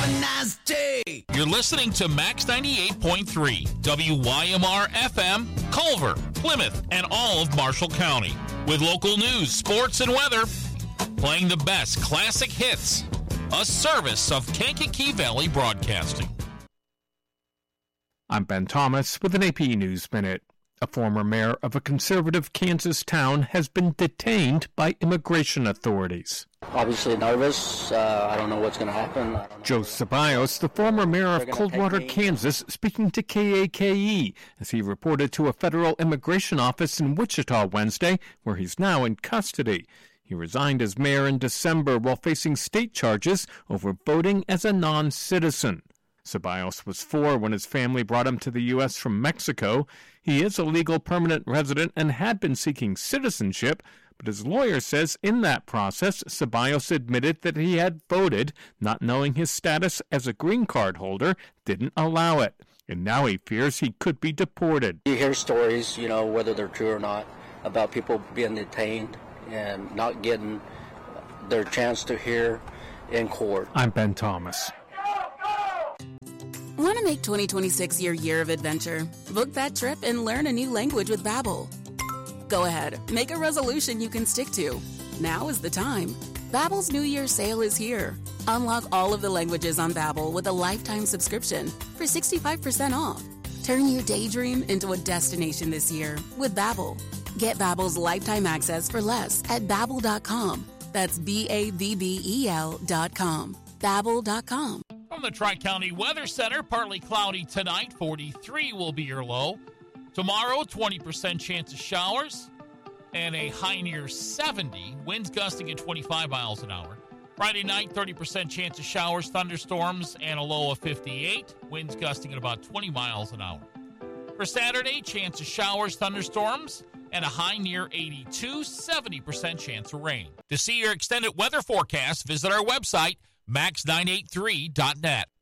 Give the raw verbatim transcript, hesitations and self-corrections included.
Have a nice day. You're listening to Max ninety-eight point three, W Y M R F M, Culver, Plymouth, and all of Marshall County. With local news, sports, and weather, playing the best classic hits. A service of Kankakee Valley Broadcasting. I'm Ben Thomas with an A P News Minute. A former mayor of a conservative Kansas town has been detained by immigration authorities. Obviously nervous. Uh, I don't know what's going to happen. Joe Ceballos, the former mayor of Coldwater, Kansas, speaking to K A K E as he reported to a federal immigration office in Wichita Wednesday, where he's now in custody. He resigned as mayor in December while facing state charges over voting as a non-citizen. Ceballos was four when his family brought him to the U S from Mexico. He is a legal permanent resident and had been seeking citizenship, but his lawyer says in that process, Ceballos admitted that he had voted, not knowing his status as a green card holder didn't allow it. And now he fears he could be deported. You hear stories, you know, whether they're true or not, about people being detained and not getting their chance to hear in court. I'm Ben Thomas. Want to make twenty twenty-six your year of adventure? Book that trip and learn a new language with Babbel. Go ahead, make a resolution you can stick to. Now is the time. Babbel's New Year sale is here. Unlock all of the languages on Babbel with a lifetime subscription for sixty-five percent off. Turn your daydream into a destination this year with Babbel. Get Babbel's lifetime access for less at Babbel dot com. That's B A B B E L dot com. Babbel dot com. From the Tri-County Weather Center, partly cloudy tonight, forty-three will be your low. Tomorrow, twenty percent chance of showers and a high near seventy, winds gusting at twenty-five miles an hour. Friday night, thirty percent chance of showers, thunderstorms, and a low of fifty-eight, winds gusting at about twenty miles an hour. For Saturday, chance of showers, thunderstorms, and a high near eighty-two, seventy percent chance of rain. To see your extended weather forecast, visit our website, max nine eight three dot net.